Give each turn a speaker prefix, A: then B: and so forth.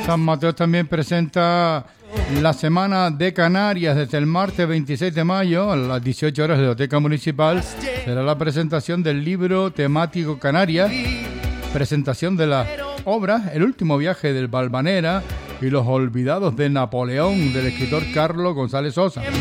A: San Mateo también presenta la Semana de Canarias desde el martes 26 de mayo a las 18 horas de la Biblioteca Municipal. Será la presentación del libro temático Canarias, presentación de la obra El último viaje del Valvanera y Los olvidados de Napoleón del escritor Carlos González Sosa.